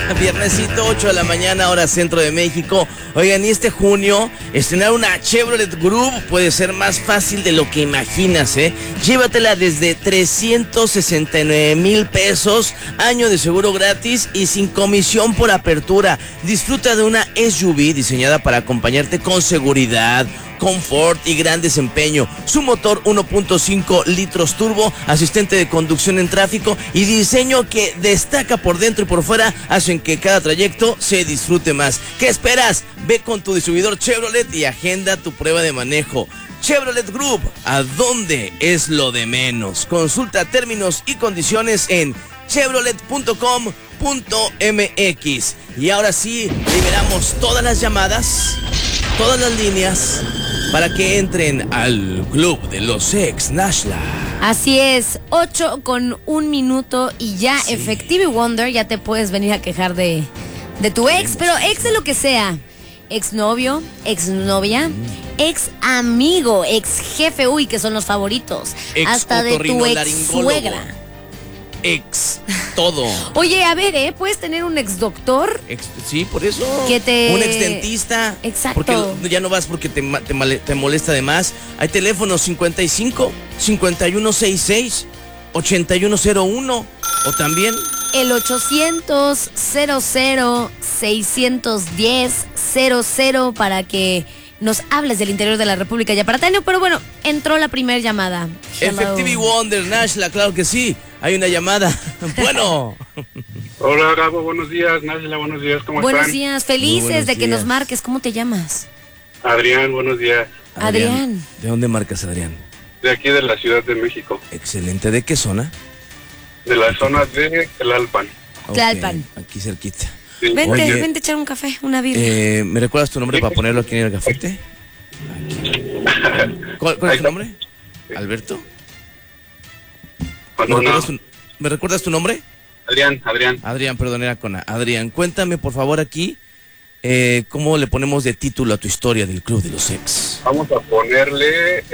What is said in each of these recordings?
Viernesito, 8 de la mañana, hora centro de México. Oigan, y este junio, estrenar una Chevrolet Groove puede ser más fácil de lo que imaginas, ¿eh? Llévatela desde 369,000 pesos, año de seguro gratis y sin comisión por apertura. Disfruta de una SUV diseñada para acompañarte con seguridad, confort y gran desempeño. Su motor 1.5 litros turbo, asistente de conducción en tráfico y diseño que destaca por dentro y por fuera hacen que cada trayecto se disfrute más. ¿Qué esperas? Ve con tu distribuidor Chevrolet y agenda tu prueba de manejo. Chevrolet Group, ¿a dónde es lo de menos? Consulta términos y condiciones en chevrolet.com.mx. Y ahora sí, liberamos todas las llamadas, todas las líneas, para que entren al Club de los Ex, Nashla. Así es, 8:01 y ya sí. Effective Wonder, ya te puedes venir a quejar de tu ex, pero ex de lo que sea. Exnovio, exnovia, ex amigo, ex jefe, uy, que son los favoritos. Ex hasta de tu ex suegra. Ex, todo. Oye, a ver, ¿puedes tener un ex doctor? Sí, por eso. Un ex dentista. Exacto. Porque ya no vas porque te molesta de más. Hay teléfonos 55 5166 8101 o también el 800-00-610-00 para que nos hables del interior de la República Yaparatano. Pero bueno, entró la primera llamada. Effective Wonder, Nashla, claro que sí. Hay una llamada. Bueno. Hola, Gabo, buenos días. Nashla, buenos días. ¿Cómo están? Buenos días, felices de que nos marques. ¿Cómo te llamas? Adrián, buenos días. Adrián. ¿De dónde marcas, Adrián? De aquí de la Ciudad de México. Excelente. ¿De qué zona? De la zona de Tlalpan. Tlalpan. Aquí cerquita. Sí. Vente a echar un café, una birria. ¿Me recuerdas tu nombre para ponerlo aquí en el gafete? ¿Cuál es tu nombre? Sí. ¿Alberto? ¿Me recuerdas tu nombre? Adrián. Adrián, perdón, era con A. Adrián, cuéntame por favor aquí cómo le ponemos de título a tu historia del Club de los Ex. Vamos a ponerle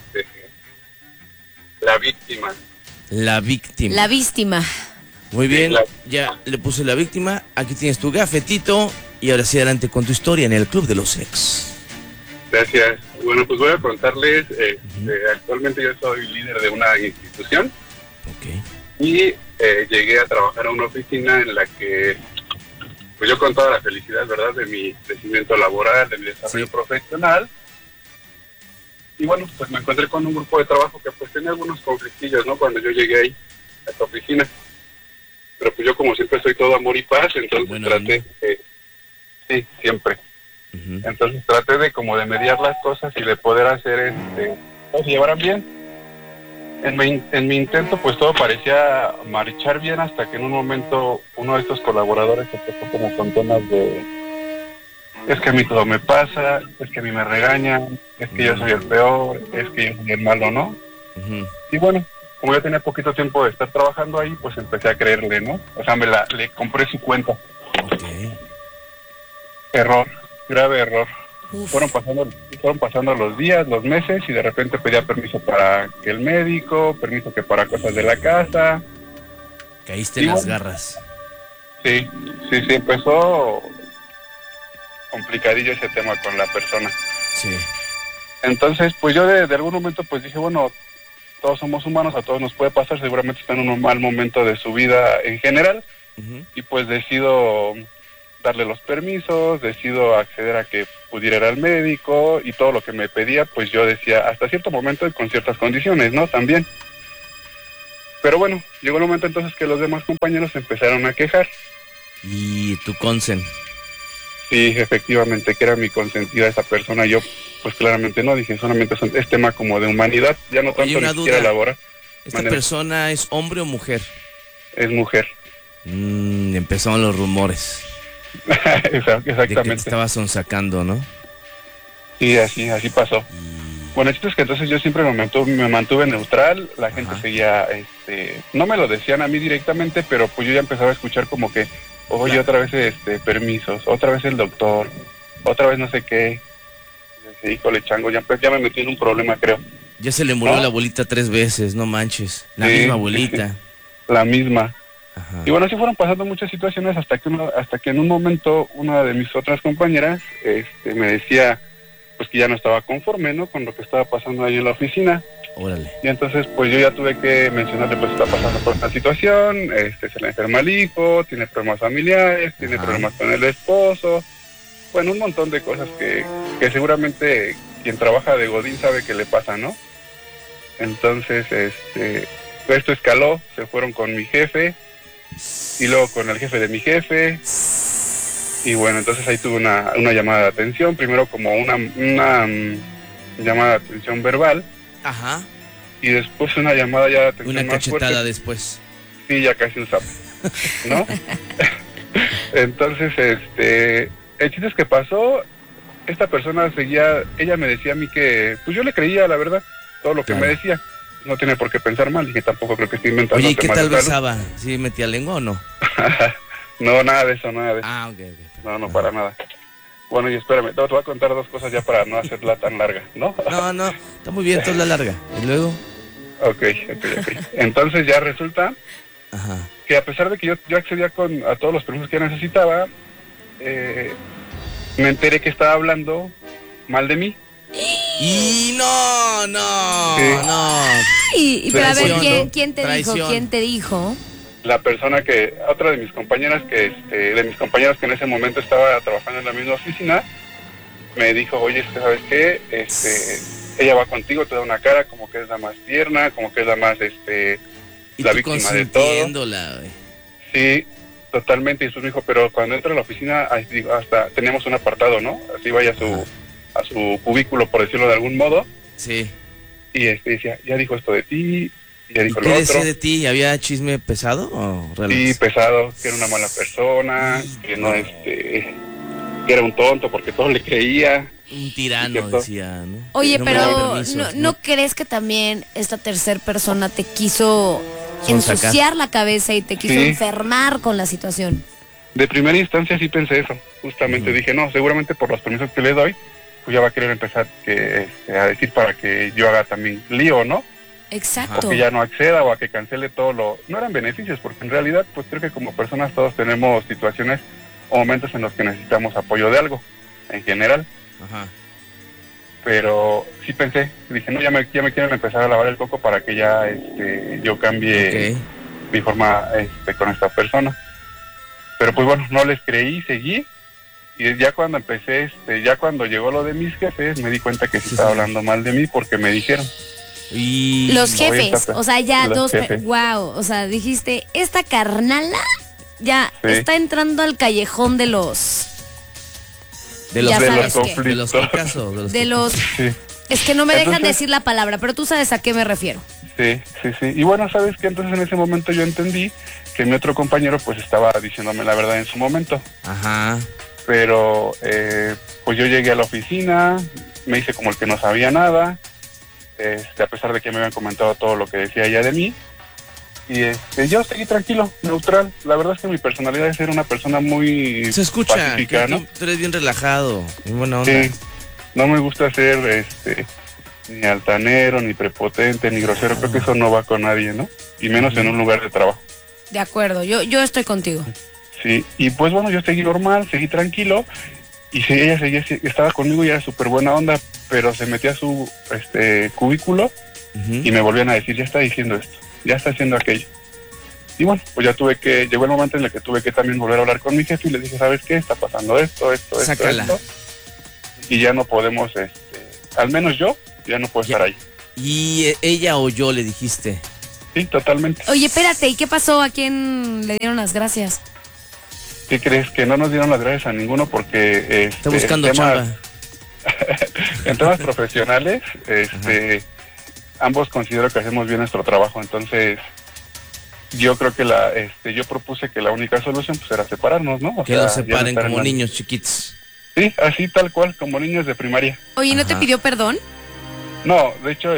La víctima. La víctima. La víctima. Muy bien, ya le puse la víctima. Aquí tienes tu gafetito y ahora sí adelante con tu historia en el Club de los Ex. Gracias. Bueno, pues voy a contarles, actualmente yo soy líder de una institución. Okay. Y llegué a trabajar a una oficina en la que, pues yo con toda la felicidad, ¿verdad?, de mi crecimiento laboral, de mi desarrollo profesional. Y bueno, pues me encontré con un grupo de trabajo que pues tenía algunos conflictillos, ¿no?, cuando yo llegué ahí, a esta oficina. Pero pues yo como siempre soy todo amor y paz, entonces traté, sí, siempre. Entonces traté de como de mediar las cosas y de poder hacer, que se llevaran bien. En mi intento pues todo parecía marchar bien hasta que en un momento uno de estos colaboradores se puso como con temas de es que a mí todo me pasa, es que a mí me regañan, es que yo soy el peor, es que yo soy el malo, ¿no? Y bueno, como yo tenía poquito tiempo de estar trabajando ahí, pues empecé a creerle, ¿no? O sea, le compré su cuenta. Error, grave error. Fueron pasando los días, los meses, y de repente pedía permiso para que el médico, permiso que para cosas de la casa. Caíste en las garras. Sí, empezó complicadillo ese tema con la persona. Sí. Entonces, pues yo de algún momento pues dije, bueno, todos somos humanos, a todos nos puede pasar, seguramente está en un mal momento de su vida en general, y pues decido darle los permisos, decido acceder a que pudiera ir al médico, y todo lo que me pedía, pues yo decía hasta cierto momento y con ciertas condiciones, ¿no? También. Pero bueno, llegó el momento entonces que los demás compañeros empezaron a quejar. ¿Y tu consen? Sí, efectivamente, que era mi consentida esa persona. Yo, pues claramente no, dije, solamente es tema como de humanidad, ya no tanto ni siquiera laboral. ¿Esta persona es hombre o mujer? Es mujer. Empezaron los rumores. Exactamente. De que te estabas sonsacando, ¿no? Sí, así pasó. Bueno, esto es que entonces yo siempre me mantuve neutral, la gente seguía, no me lo decían a mí directamente, pero pues yo ya empezaba a escuchar como que, oye, otra vez permisos, otra vez el doctor, otra vez no sé qué. Y híjole, chango, ya me metí en un problema, creo. Ya se le murió la abuelita 3 veces, no manches. La misma abuelita. La misma. Ajá. Y bueno, así fueron pasando muchas situaciones hasta que en un momento una de mis otras compañeras me decía pues que ya no estaba conforme, ¿no? Con lo que estaba pasando ahí en la oficina. Órale. Y entonces pues yo ya tuve que mencionarle pues está pasando por esta situación, se le enferma el hijo, tiene problemas familiares, tiene Ajá. problemas con el esposo, bueno, un montón de cosas que seguramente quien trabaja de Godín sabe que le pasa, ¿no? Entonces, esto escaló, se fueron con mi jefe y luego con el jefe de mi jefe. Y bueno, entonces ahí tuve una llamada de atención, primero como una llamada de atención verbal. Ajá. Y después una llamada ya de atención Una más cachetada fuerte. después. Sí, ya casi un sapo, ¿no? Entonces, el chiste es que pasó, esta persona ella me decía a mí que, pues yo le creía, la verdad, todo lo que Claro. me decía. No tiene por qué pensar mal, dije, tampoco creo que esté inventando. Oye, ¿y qué temas tal de salud. besaba? ¿Sí metía lengua o no? No, nada de eso. Ah, ok. No, para nada. Bueno, y espérame, te voy a contar dos cosas ya para no hacerla tan larga, ¿no? No, está muy bien, toda la larga. ¿Y luego? Ok. Entonces ya resulta Ajá. que a pesar de que yo accedía a todos los permisos que necesitaba, me enteré que estaba hablando mal de mí. Y no. Pero a ver, Traición, ¿quién te dijo? traición. ¿Quién te dijo? La persona otra de mis compañeras de mis compañeros que en ese momento estaba trabajando en la misma oficina, me dijo, oye, ¿sabes qué? Ella va contigo, te da una cara como que es la más tierna, como que es la más, Y la tú víctima de todo. consintiéndola, güey. Sí, totalmente. Y su dijo, pero cuando entra a la oficina, hasta teníamos un apartado, ¿no? Así vaya a su cubículo, por decirlo de algún modo. Sí. Y decía, ya dijo esto de ti, ya ¿Y dijo qué lo decía otro. de ti? ¿Había chisme pesado o relax? Sí, pesado, que era una mala persona, que no, que era un tonto porque todo le creía. Un tirano, ¿Cierto? decía, ¿no? Oye, No me da pero permisos, ¿no crees que también esta tercer persona te quiso Sonsacar. ensuciar la cabeza y te quiso Sí. enfermar con la situación? De primera instancia sí pensé eso. Justamente dije, no, seguramente por los permisos que le doy, pues ya va a querer empezar a decir para que yo haga también lío, ¿no? Exacto. O que ya no acceda o a que cancele todo lo... No eran beneficios, porque en realidad, pues creo que como personas todos tenemos situaciones o momentos en los que necesitamos apoyo de algo, en general. Ajá. Pero sí pensé, dije, no, ya me quieren empezar a lavar el coco para que ya yo cambie Ok. mi forma con esta persona. Pero pues bueno, no les creí, seguí. Y ya cuando empecé, ya cuando llegó lo de mis jefes, me di cuenta que sí estaba hablando mal de mí porque me dijeron. Y Los No, jefes, esta- o sea, ya los dos, jefes. wow, o sea, dijiste, esta carnala ya Sí. está entrando al callejón de los, de los ya de sabes los qué. de los conflictos. Picasso, de los, Sí, es que no me dejan Entonces- decir la palabra, pero tú sabes a qué me refiero. sí. Y bueno, ¿sabes qué? Entonces en ese momento yo entendí que mi otro compañero pues estaba diciéndome la verdad en su momento. Ajá. Pero pues yo llegué a la oficina, me hice como el que no sabía nada, a pesar de que me habían comentado todo lo que decía ella de mí. Y yo seguí tranquilo, neutral. La verdad es que mi personalidad es ser una persona muy Se escucha, pacífica, que ¿no? tú eres bien relajado, muy buena onda. Sí, no me gusta ser ni altanero, ni prepotente, ni grosero. Creo que eso no va con nadie, ¿no? Y menos en un lugar de trabajo. De acuerdo, yo estoy contigo. Sí, y pues bueno, yo seguí normal, seguí tranquilo. Y sí, ella estaba conmigo y era súper buena onda, pero se metía a su cubículo Ujú. y me volvían a decir, ya está diciendo esto, ya está haciendo aquello. Y bueno, pues ya llegó el momento en el que tuve que también volver a hablar con mi jefe y le dije, ¿sabes qué? Está pasando esto. Sácala. Y ya no podemos, al menos yo, ya no puedo Ya. estar ahí. Y ella o yo le dijiste. Sí, totalmente. Oye, espérate, ¿y qué pasó? ¿A quién le dieron las gracias? ¿Qué crees? Que no nos dieron las gracias a ninguno porque Está buscando en temas, chamba. en temas profesionales, ambos considero que hacemos bien nuestro trabajo. Entonces, yo creo que yo propuse que la única solución pues era separarnos, ¿no? O Que sea, los ya no separen estar en como la- niños chiquitos. Sí, así tal cual, como niños de primaria. Oye, ¿no te Ajá. pidió perdón? No, de hecho,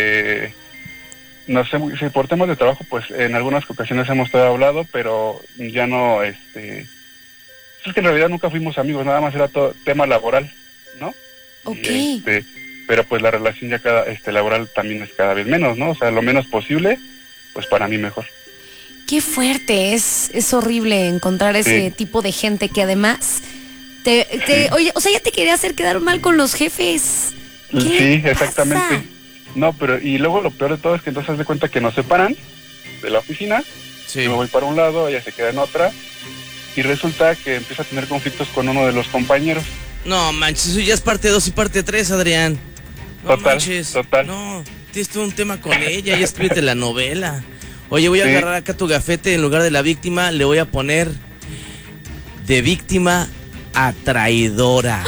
no sé, si por temas de trabajo, pues en algunas ocasiones hemos estado hablado, pero ya no, es que en realidad nunca fuimos amigos, nada más era todo tema laboral, ¿no? Ok. Y, pero pues la relación ya laboral también es cada vez menos, ¿no? O sea, lo menos posible, pues para mí mejor. Qué fuerte, es horrible encontrar ese tipo de gente que además oye, o sea, ya te quería hacer quedar mal con los jefes. Sí, exactamente. No, pero y luego lo peor de todo es que entonces haz de cuenta que nos separan de la oficina. Sí. Yo me voy para un lado, ella se queda en otra y resulta que empieza a tener conflictos con uno de los compañeros. No manches, eso ya es parte 2 y parte 3, Adrián. No manches. Total. No, tienes todo un tema con ella, ya escríbete la novela. Oye, voy a agarrar acá tu gafete, en lugar de la víctima, le voy a poner de víctima a traidora.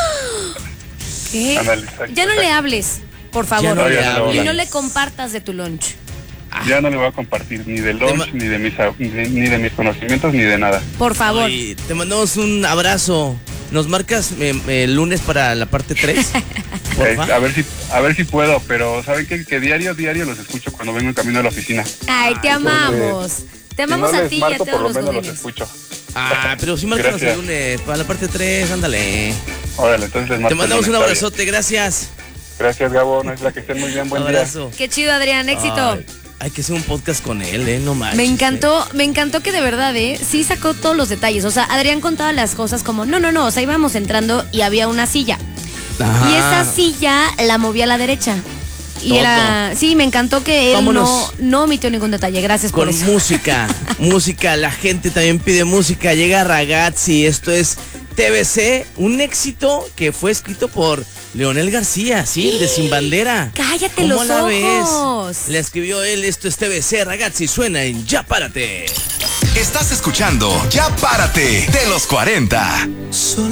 ¿Qué? Ándale, Ya no le hables, por favor. Ya no le hables. Y no le compartas de tu lunch. Ya no le voy a compartir ni del lunch, ni de mis conocimientos, ni de nada. Por favor. Oye, te mandamos un abrazo. ¿Nos marcas el lunes para la parte 3? A ver si puedo, pero ¿saben qué? Que diario los escucho cuando vengo en camino a la oficina. Ay, te amamos. Te amamos a ti y a todos por lo los menos los godines. escucho. Pero sí márcanos el lunes para la parte 3, ándale. Órale, entonces les marco. Te mandamos el un lunes, abrazote, gracias. Gracias, Gabo, no es la que estén muy bien, buen Abrazo. Qué chido, Adrián, éxito. Ay, hay que hacer un podcast con él, no manches. Me encantó que de verdad, sí sacó todos los detalles. O sea, Adrián contaba las cosas como, no, o sea, íbamos entrando y había una silla. Ajá. Y esa silla la movía a la derecha. Y Todo. sí, me encantó que él Vámonos. no omitió ningún detalle. Gracias por Con eso. música, la gente también pide música. Llega Ragazzi, esto es TBC, un éxito que fue escrito por Leonel García, sí, el de Sin Bandera. Cállate ¿Cómo los la ojos. ves? La escribió él, esto es TBC, Ragazzi, suena en Ya Párate. Estás escuchando Ya Párate de los 40.